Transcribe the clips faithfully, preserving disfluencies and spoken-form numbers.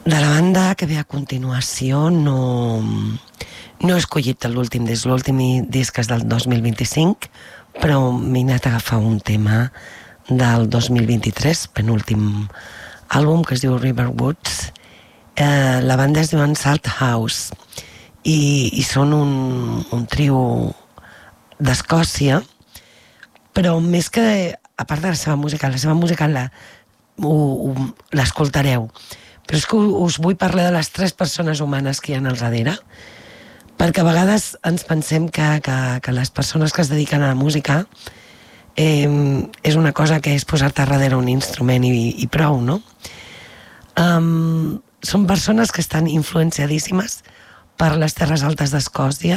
De la banda que ve a continuació no, no he escollit l'últim disc, l'últim disc és del dos mil vint-i-cinc, però m'he anat a agafar un tema del dos mil vint-i-tres, penúltim àlbum, que es diu Riverwoods. Eh, la banda es diu Salt House i, i són un, un trio d'Escòcia, però més que, a part de la seva música, la seva música la, l'escoltareu, però és que us vull parlar de les tres persones humanes que hi ha al darrere, perquè a vegades ens pensem que, que, que les persones que es dediquen a la música eh, és una cosa que és posar-te darrere un instrument i, i prou, no? Um, són persones que estan influenciadíssimes per les terres altes d'Escòcia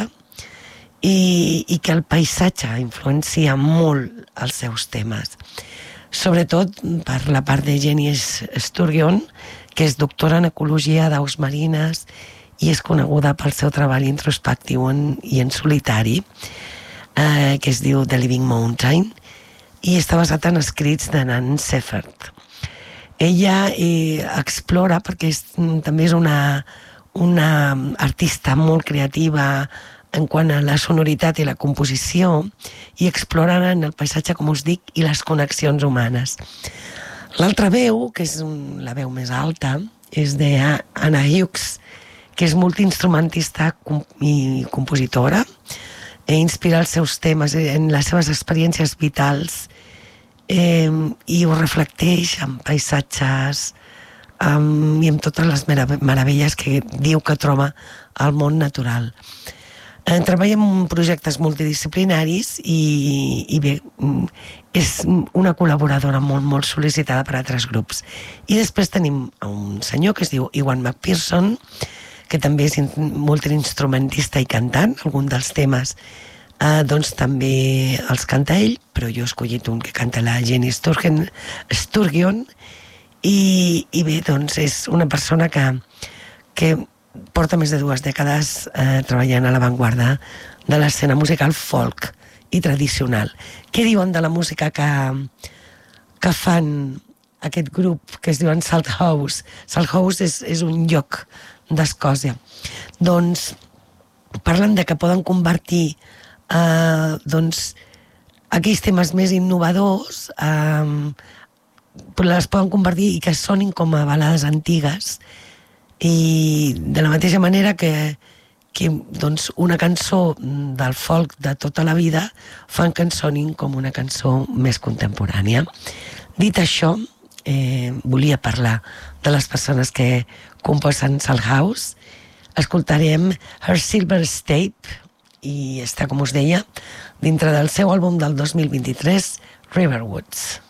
i, i que el paisatge influencia molt els seus temes, sobretot per la part de Jenny Sturgeon, que és doctora en ecologia d'aus marines i és coneguda pel seu treball introspectiu en, i en solitari, eh, que es diu The Living Mountain, i està basat en escrits de Nan Seffert. Ella eh, explora, perquè és, també és una, una artista molt creativa en quant a la sonoritat i la composició, i explora en el paisatge, com us dic, i les connexions humanes. L'altra veu, que és un, la veu més alta, és d'Anna Hughes, que és multiinstrumentista i compositora, i inspira els seus temes en les seves experiències vitals eh, i ho reflecteix en paisatges um, i en totes les meravelles que diu que troba al món natural. Eh, treballa en projectes multidisciplinaris i, i bé, és una col·laboradora molt, molt sol·licitada per altres grups. I després tenim un senyor que es diu Ewan McPherson, que també és multiinstrumentista i cantant. Algun dels temes eh, doncs també els canta ell, però jo he escollit un que canta la Jenny Sturgeon, Sturgeon i, i bé, doncs és una persona que, que porta més de dues dècades eh, treballant a l'avantguarda de l'escena musical folk i tradicional. Què diuen de la música que, que fan aquest grup que es diuen Salt House? Salt House és, és un lloc d'Escòcia. Doncs parlen de que poden convertir eh, doncs, aquells temes més innovadors eh, les poden convertir i que sonin com a balades antigues, i de la mateixa manera que, que doncs, una cançó del folk de tota la vida fan que sonin com una cançó més contemporània. Dit això, eh, volia parlar de les persones que composen Salt House. Escoltarem Her Silver State i està, com us deia, dintre del seu àlbum del dos mil vint-i-tres, Riverwoods.